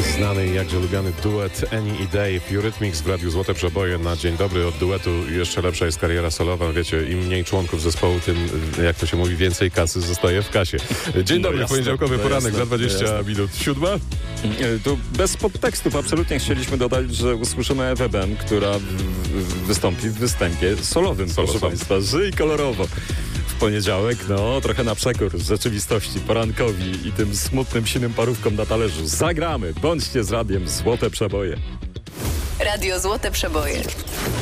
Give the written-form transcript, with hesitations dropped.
Znany i jakże lubiany duet Any i Dave, Eurythmics w Radiu Złote Przeboje na dzień dobry. Od duetu jeszcze lepsza jest kariera solowa. Wiecie, im mniej członków zespołu, tym, jak to się mówi, więcej kasy zostaje w kasie. Dzień dobry, jasne, poniedziałkowy poranek za 20 minut. 7. Tu bez podtekstów absolutnie chcieliśmy dodać, że usłyszymy Ewę Ben, która wystąpi w występie solowym, proszę Państwa. Żyj kolorowo. W poniedziałek, trochę na przekór rzeczywistości, porankowi i tym smutnym, sinym parówkom na talerzu. Zagramy, bądźcie z radiem Złote Przeboje. Radio Złote Przeboje.